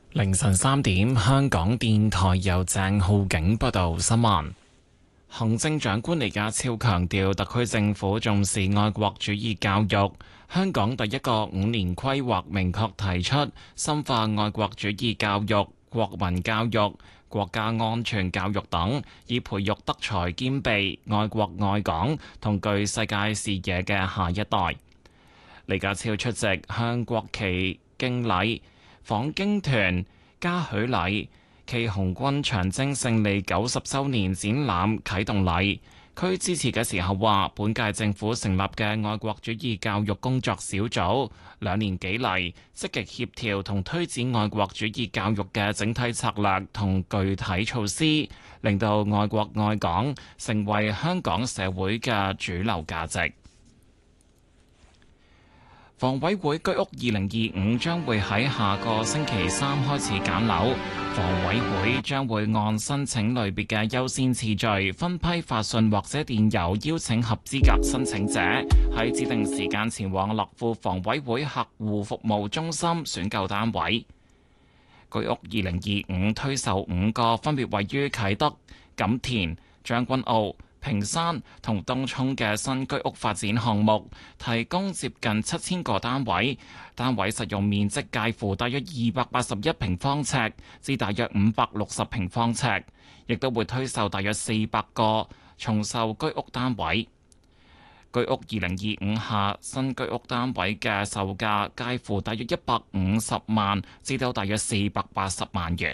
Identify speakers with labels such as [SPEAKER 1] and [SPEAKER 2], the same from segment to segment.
[SPEAKER 1] 凌晨3點，香港電台由鄭浩景報道新聞。行政長官李家超強調，特區政府重視愛國主義教育。香港第一個5年規劃明確提出，深化愛國主義教育、國民教育、國家安全教育等，以培育德才兼備、愛國愛港同具世界視野嘅下一代。李家超出席向國旗敬禮、訪京團嘉許禮暨紅軍長征勝利90週年展覽啟動禮，佢致辭嘅時候話：本屆政府成立嘅愛國主義教育工作小組2年幾嚟，積極協調同推展愛國主義教育嘅整體策略同具體措施，令到愛國愛港成為香港社會嘅主流價值。房委會居屋2025將會喺下個星期3開始揀樓，房委會將會按申請類別嘅優先次序分批發信或者電郵邀請合資格申請者喺指定時間前往樂富房委會客戶服務中心選購單位。居屋2025推售5個分別位於啟德、錦田、將軍澳、屏山同東涌嘅新居屋發展項目，提供接近7000個單位，單位實用面積介乎大約281平方尺至大約560平方尺，亦都會推售大約400個重售居屋單位。居屋2025下新居屋單位嘅售價介乎大約150萬至到大約480萬元。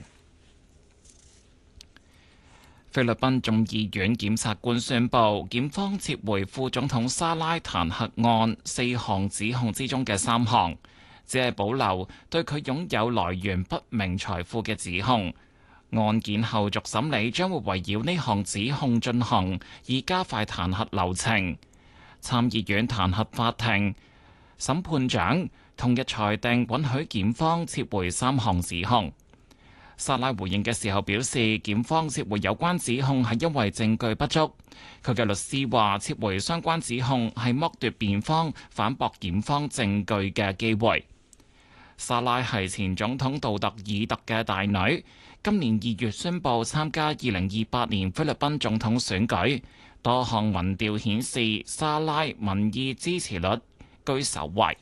[SPEAKER 1] 菲律賓眾議院檢察官宣布，檢方撤回副總統沙拉彈劾案4項指控之中嘅3項，只係保留對佢擁有來源不明財富嘅指控。案件後續審理將會圍繞呢項指控進行，以加快彈劾流程。參議院彈劾法庭審判長同日裁定允許檢方撤回3項指控。沙拉回應嘅時候表示，檢方撤回有關指控係因為證據不足。佢嘅律師話，撤回相關指控係剝奪辯方反駁檢方證據嘅機會。沙拉係前總統杜特爾特嘅大女，今年2月宣布參加2028年菲律賓總統選舉。多項民調顯示，沙拉民意支持率居首位。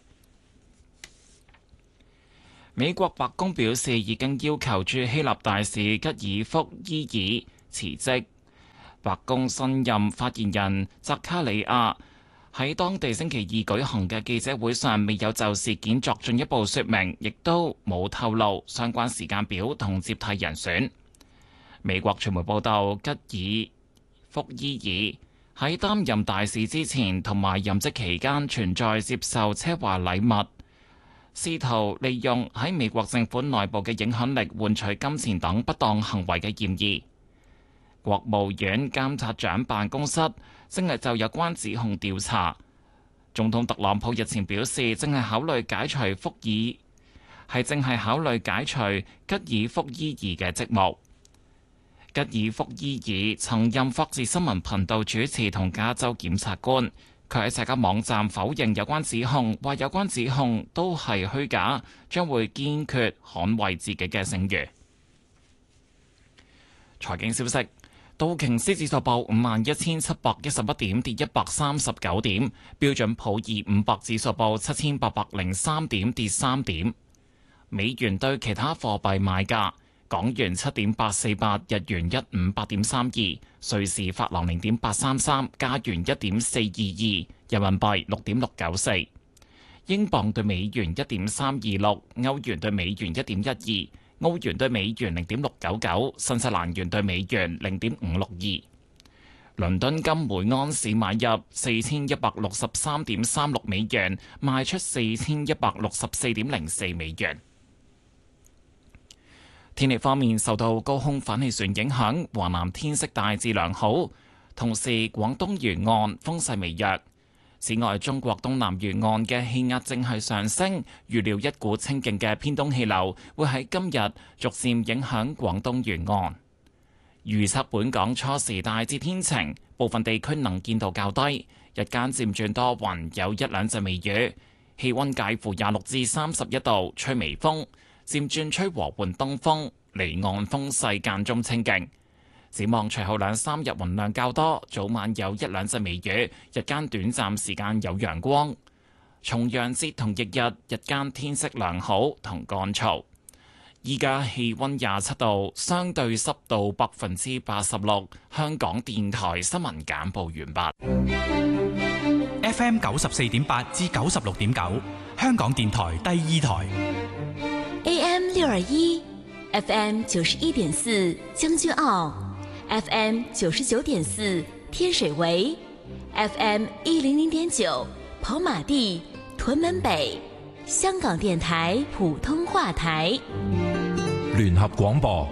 [SPEAKER 1] 美國白宮表示，已經要求駐希臘大使吉爾福伊爾辭職。白宮新任發言人扎卡里亞喺當地星期二舉行嘅記者會上，未有就事件作進一步說明，亦都冇透露相關時間表同接替人選。美國傳媒報道，吉爾福伊爾喺擔任大使之前同埋任職期間存在接受奢華禮物，試圖利用喺美國政府內部嘅影響力換取金錢等不當行為嘅嫌疑。國務院監察長辦公室正係就有關指控調查。總統特朗普日前表示，正係考慮解除吉爾福伊爾嘅職務。吉爾福伊爾曾任霍士新聞頻道主持同加州檢察官。佢喺社交網站否認有關指控，話有關指控都係虛假，將會堅決捍衛自己嘅聲譽。財經消息：道瓊斯指數報51,711點，跌139點；標準普爾500指數報7,803點，跌3點。美元對其他貨幣買價：港元7.848，日元158.32，瑞士法郎0.833，加元1.422，人民幣6.694，英鎊對美元1.326，歐元對美元1.12，澳元對美元0.699，新西蘭元對美元0.562。倫敦金每安士買入4163.36美元，賣出4164.04美元。天氣方面，受到高空反氣旋影響，華南天色大致良好，同時廣東沿岸風勢微弱。此外，中國東南沿岸嘅氣壓正係上升，預料一股清勁嘅偏東氣流會喺今日逐漸影響廣東沿岸。預測本港初時大致天晴，部分地區能見度較低，日間漸轉多雲，有一兩陣微雨，氣溫介乎26至31度，吹微風。 漸轉吹和緩東風，離岸風勢間中清勁。展望隨後兩三日雲量較多，早晚有一兩陣微雨，日間短暫時間有陽光。重陽節同翌日日間天色良好同乾燥。依家氣溫27度，相對濕度86%。香港電台新聞簡報完
[SPEAKER 2] 畢。FM 94.8至96.9，香港電台第二台。
[SPEAKER 3] AM 621，FM 91.4，將軍澳。FM 99.4，天水圍。FM 100.9，跑馬地、屯門北。香港電台普通話台。
[SPEAKER 4] 聯合廣播。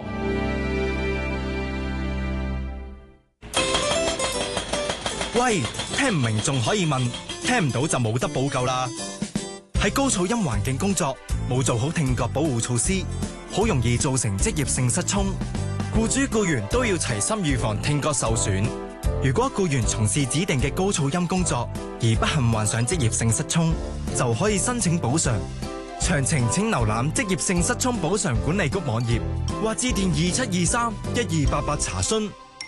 [SPEAKER 5] 喂，聽唔明仲可以問，聽唔到就冇得補救啦。喺高噪音環境工作，冇做好聽覺保護措施，好容易造成職業性失聰。僱主僱員都要齊心預防聽覺受損。如果僱員從事指定嘅高噪音工作而不幸患上職業性失聰，就可以申請補償。詳情請瀏覽職業性失聰補償管理局網頁或致電2723-1288查詢。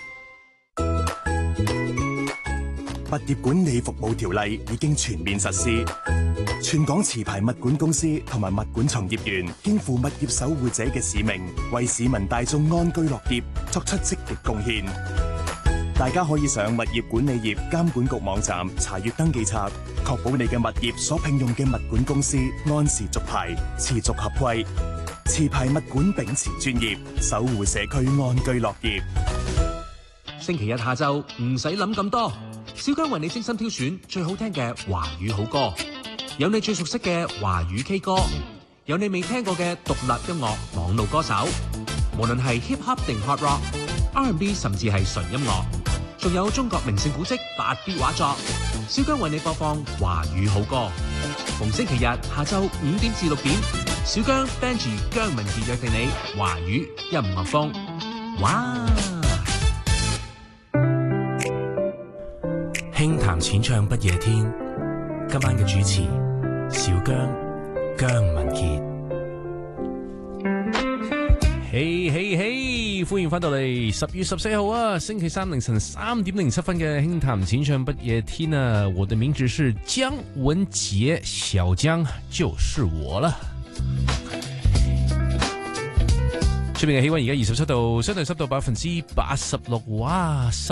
[SPEAKER 6] 物業管理服務條例已經全面實施，全港持牌物管公司同埋物管從業員肩負物業守護者嘅使命，為市民大眾安居樂業作出積極貢獻。大家可以上物業管理業監管局網站查閱登記冊，確保你嘅物業所聘用嘅物管公司按時續牌，持續合規。持牌物管秉持專業，守護社區安居樂業。
[SPEAKER 7] 星期日下晝唔使諗咁多，小姜為你精心挑選最好聽嘅華語好歌，有你最熟悉嘅華語 K 歌，有你未聽過嘅獨立音樂網絡歌手，無論係 hip hop 定 hard rock、R&B 甚至係純音樂，仲有中國名勝古蹟8B 畫作，小姜為你播放華語好歌。逢星期日下晝5點至6點，小姜 Benji 姜文傑約定你華語音樂風。哇！
[SPEAKER 8] 輕談淺唱不夜天，今晚嘅主持小姜姜文傑。
[SPEAKER 9] 嘿嘿嘿，歡迎翻到嚟10月14號啊，星期三凌晨3點07分嘅輕談淺唱不夜天啊！我的名字是姜文傑，小姜就是我了。出邊嘅氣溫而家27度，相對濕度86%，哇！